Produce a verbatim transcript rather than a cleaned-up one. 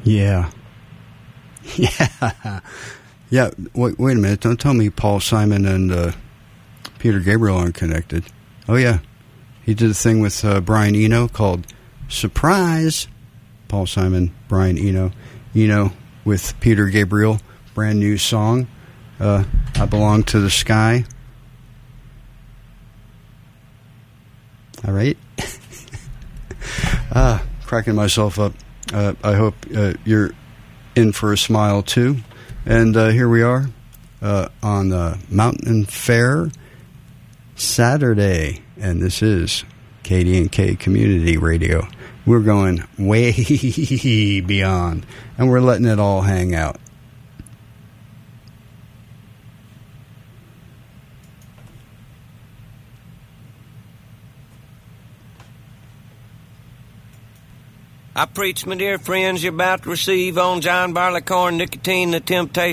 Yeah. Yeah. Yeah. Wait, wait a minute. Don't tell me Paul Simon and uh, Peter Gabriel aren't connected. Oh, yeah. He did a thing with uh, Brian Eno called Surprise. Paul Simon, Brian Eno. Eno with Peter Gabriel. Brand new song. Uh, I Belong to the Sky. All right. ah, cracking myself up. Uh, I hope uh, you're in for a smile, too. And uh, here we are uh, on the Mountain Fair Saturday. And this is K D and K Community Radio. We're going way beyond. And we're letting it all hang out. I preach, my dear friends, you're about to receive on John Barleycorn, Nicotine, the Temptation.